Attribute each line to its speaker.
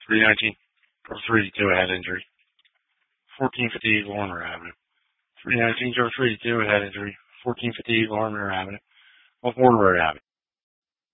Speaker 1: 319, Drove 382, head injury. 1450 Eagle Armor Avenue. 319, Drove 382, head injury. 1450 Eagle Armor Avenue. Off Water Road Avenue.